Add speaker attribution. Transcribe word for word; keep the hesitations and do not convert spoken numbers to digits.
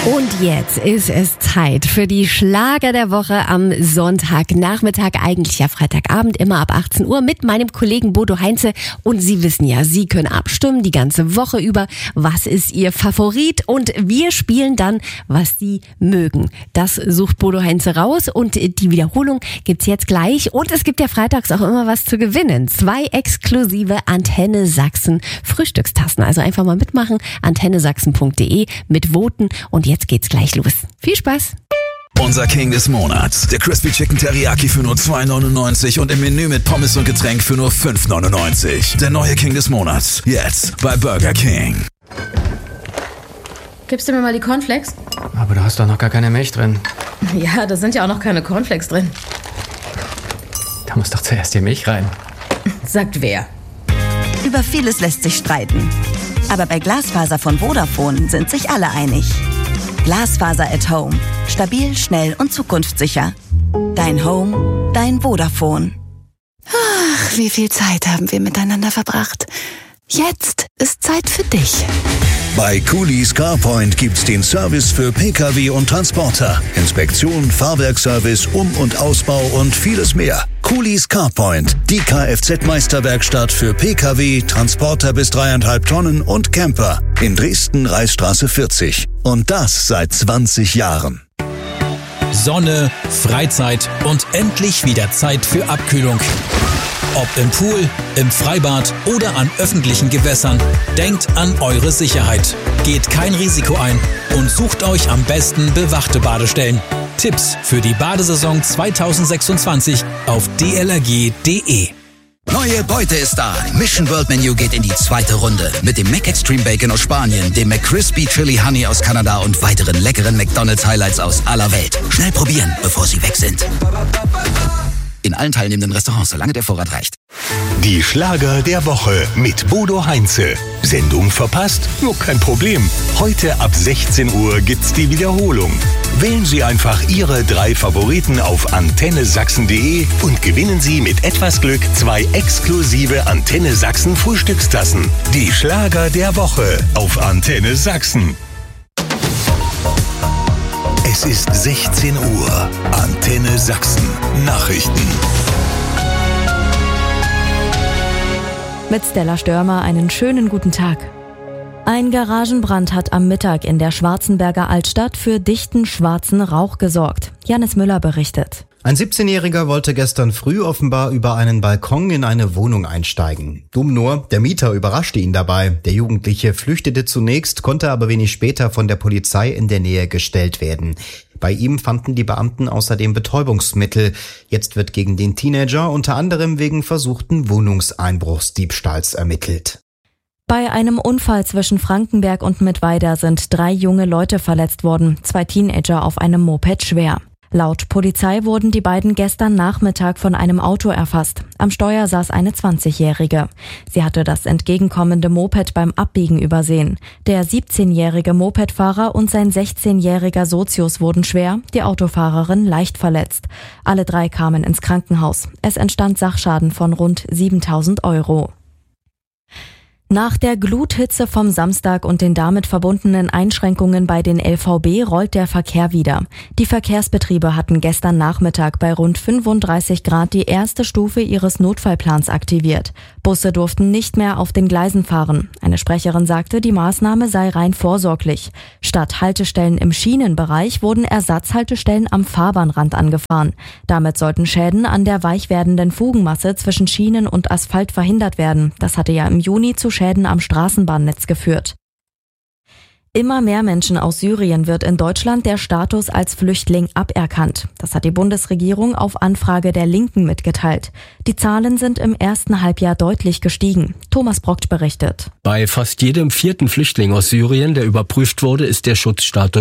Speaker 1: Und jetzt ist es Zeit für die Schlager der Woche am Sonntagnachmittag, eigentlich ja Freitagabend, immer ab achtzehn Uhr mit meinem Kollegen Bodo Heinze. Und Sie wissen ja, Sie können abstimmen die ganze Woche über, was ist Ihr Favorit, und wir spielen dann, was Sie mögen. Das sucht Bodo Heinze raus und die Wiederholung gibt's jetzt gleich. Und es gibt ja freitags auch immer was zu gewinnen. Zwei exklusive Antenne Sachsen Frühstückstassen. Also einfach mal mitmachen, antenne sachsen punkt de mit voten, und jetzt geht's gleich los. Viel Spaß!
Speaker 2: Unser King des Monats. Der Crispy Chicken Teriyaki für nur zwei neunundneunzig und im Menü mit Pommes und Getränk für nur fünf neunundneunzig. Der neue King des Monats. Jetzt bei Burger King.
Speaker 3: Gibst du mir mal die Cornflakes?
Speaker 4: Aber da hast doch noch gar keine Milch drin.
Speaker 3: Ja, da sind ja auch noch keine Cornflakes drin.
Speaker 4: Da muss doch zuerst die Milch rein.
Speaker 3: Sagt wer?
Speaker 5: Über vieles lässt sich streiten. Aber bei Glasfaser von Vodafone sind sich alle einig. Glasfaser at Home. Stabil, schnell und zukunftssicher. Dein Home, dein Vodafone.
Speaker 6: Ach, wie viel Zeit haben wir miteinander verbracht. Jetzt ist Zeit für dich.
Speaker 7: Bei Coolies CarPoint gibt's den Service für Pkw und Transporter. Inspektion, Fahrwerkservice, Um- und Ausbau und vieles mehr. Coolies CarPoint, die Kfz-Meisterwerkstatt für Pkw, Transporter bis dreieinhalb Tonnen und Camper. In Dresden, Reichsstraße vierzig. Und das seit zwanzig Jahren.
Speaker 8: Sonne, Freizeit und endlich wieder Zeit für Abkühlung. Ob im Pool, im Freibad oder an öffentlichen Gewässern, denkt an eure Sicherheit. Geht kein Risiko ein und sucht euch am besten bewachte Badestellen. Tipps für die Badesaison zwanzig sechsundzwanzig auf d l r g punkt d e.
Speaker 9: Neue Beute ist da. Mission World Menu geht in die zweite Runde. Mit dem Mac Extreme Bacon aus Spanien, dem McCrispy Chili Honey aus Kanada und weiteren leckeren McDonald's Highlights aus aller Welt. Schnell probieren, bevor sie weg sind. In allen teilnehmenden Restaurants, solange der Vorrat reicht.
Speaker 10: Die Schlager der Woche mit Bodo Heinze. Sendung verpasst? Nur kein Problem. Heute ab sechzehn Uhr gibt's die Wiederholung. Wählen Sie einfach Ihre drei Favoriten auf antenne sachsen punkt de und gewinnen Sie mit etwas Glück zwei exklusive Antenne Sachsen Frühstückstassen. Die Schlager der Woche auf Antenne Sachsen. Es ist sechzehn Uhr. Antenne Sachsen. Nachrichten.
Speaker 11: Mit Stella Störmer einen schönen guten Tag. Ein Garagenbrand hat am Mittag in der Schwarzenberger Altstadt für dichten schwarzen Rauch gesorgt. Janis Müller berichtet.
Speaker 12: Ein siebzehnjähriger wollte gestern früh offenbar über einen Balkon in eine Wohnung einsteigen. Dumm nur, der Mieter überraschte ihn dabei. Der Jugendliche flüchtete zunächst, konnte aber wenig später von der Polizei in der Nähe gestellt werden. Bei ihm fanden die Beamten außerdem Betäubungsmittel. Jetzt wird gegen den Teenager unter anderem wegen versuchten Wohnungseinbruchsdiebstahls ermittelt.
Speaker 11: Bei einem Unfall zwischen Frankenberg und Mittweida sind drei junge Leute verletzt worden, zwei Teenager auf einem Moped schwer. Laut Polizei wurden die beiden gestern Nachmittag von einem Auto erfasst. Am Steuer saß eine zwanzigjährige. Sie hatte das entgegenkommende Moped beim Abbiegen übersehen. Der siebzehnjährige Mopedfahrer und sein sechzehnjähriger Sozius wurden schwer, die Autofahrerin leicht verletzt. Alle drei kamen ins Krankenhaus. Es entstand Sachschaden von rund siebentausend Euro. Nach der Gluthitze vom Samstag und den damit verbundenen Einschränkungen bei den L V B rollt der Verkehr wieder. Die Verkehrsbetriebe hatten gestern Nachmittag bei rund fünfunddreißig Grad die erste Stufe ihres Notfallplans aktiviert. Busse durften nicht mehr auf den Gleisen fahren. Eine Sprecherin sagte, die Maßnahme sei rein vorsorglich. Statt Haltestellen im Schienenbereich wurden Ersatzhaltestellen am Fahrbahnrand angefahren. Damit sollten Schäden an der weich werdenden Fugenmasse zwischen Schienen und Asphalt verhindert werden. Das hatte ja im Juni zu Schäden am Straßenbahnnetz geführt. Immer mehr Menschen aus Syrien wird in Deutschland der Status als Flüchtling aberkannt. Das hat die Bundesregierung auf Anfrage der Linken mitgeteilt. Die Zahlen sind im ersten Halbjahr deutlich gestiegen. Thomas Brockt berichtet.
Speaker 13: Bei fast jedem vierten Flüchtling aus Syrien, der überprüft wurde, ist der Schutzstatus